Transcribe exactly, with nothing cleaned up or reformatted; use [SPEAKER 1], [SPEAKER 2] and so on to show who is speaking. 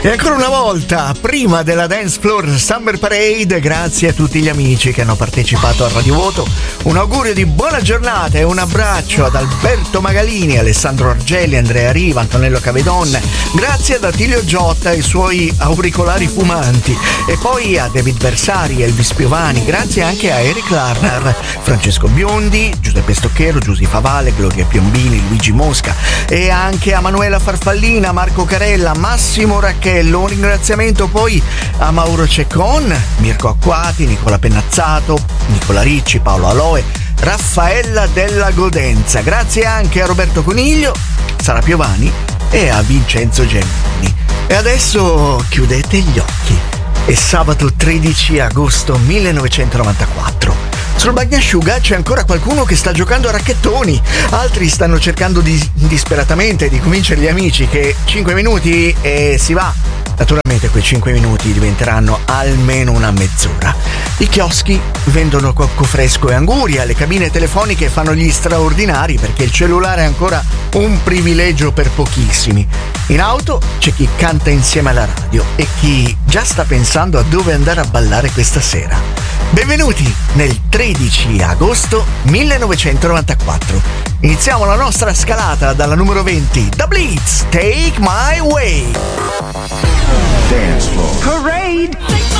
[SPEAKER 1] E ancora una volta, prima della Dance Floor Summer Parade, grazie a tutti gli amici che hanno partecipato al Radio Voto. Un augurio di buona giornata e un abbraccio ad Alberto Magalini, Alessandro Argelli, Andrea Riva, Antonello Cavedon. Grazie ad Attilio Giotta e i suoi auricolari fumanti. E poi a David Bersari, Elvis Piovani. Grazie anche a Eric Larner, Francesco Biondi, Giuseppe Stocchero, Giusy Favale, Gloria Piombini, Luigi Mosca. E anche a Manuela Farfallina, Marco Carella, Massimo Racchello. Un ringraziamento poi a Mauro Ceccon, Mirko Acquati, Nicola Pennazzato, Nicola Ricci, Paolo Aloe, Raffaella Della Godenza. Grazie anche a Roberto Coniglio, Sara Piovani e a Vincenzo Gemini. E adesso chiudete gli occhi. È sabato tredici agosto millenovecentonovantaquattro. Sul bagnasciuga c'è ancora qualcuno che sta giocando a racchettoni, altri stanno cercando di, disperatamente di convincere gli amici che cinque minuti e si va. Naturalmente quei cinque minuti diventeranno almeno una mezz'ora. I chioschi vendono cocco fresco e anguria, le cabine telefoniche fanno gli straordinari perché il cellulare è ancora un privilegio per pochissimi. In auto c'è chi canta insieme alla radio e chi già sta pensando a dove andare a ballare questa sera. Benvenuti nel tredici agosto millenovecentonovantaquattro. Iniziamo la nostra scalata dalla numero venti, The Blitz, Take My Way.
[SPEAKER 2] Dance Floor
[SPEAKER 3] Parade.